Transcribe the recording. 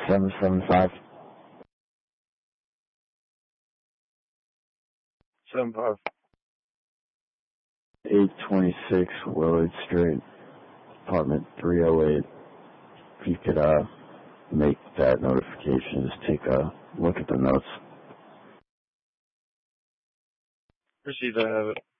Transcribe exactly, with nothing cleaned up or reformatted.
seven seven five. seven five. eight twenty-six Willard Street, apartment three oh eight. If you could uh, make that notification, just take a look at the notes. Received, I have it.